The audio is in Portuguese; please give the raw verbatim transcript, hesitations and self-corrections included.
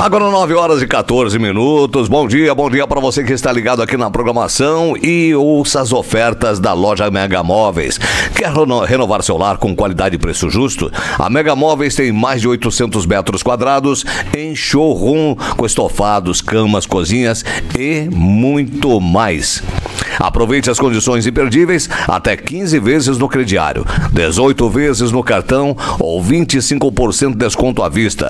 Agora nove horas e quatorze minutos. Bom dia, bom dia para você que está ligado aqui na programação e ouça as ofertas da loja Mega Móveis. Quer renovar seu lar com qualidade e preço justo? A Mega Móveis tem mais de oitocentos metros quadrados em showroom com estofados, camas, cozinhas e muito mais. Aproveite as condições imperdíveis, até quinze vezes no crediário, dezoito vezes no cartão ou vinte e cinco por cento de desconto à vista.